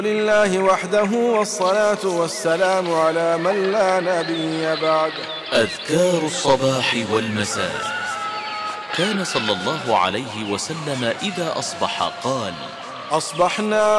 لله وحده والصلاة والسلام على من لا نبي بعده. أذكار الصباح والمساء. كان صلى الله عليه وسلم إذا أصبح قال: أصبحنا